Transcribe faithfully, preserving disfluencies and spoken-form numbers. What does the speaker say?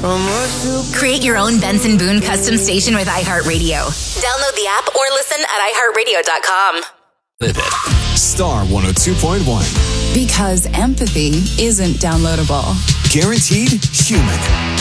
Create your own Benson Boone custom station with iHeartRadio. Download the app or listen at i heart radio dot com. Star one oh two point one. Because empathy isn't downloadable. Guaranteed human.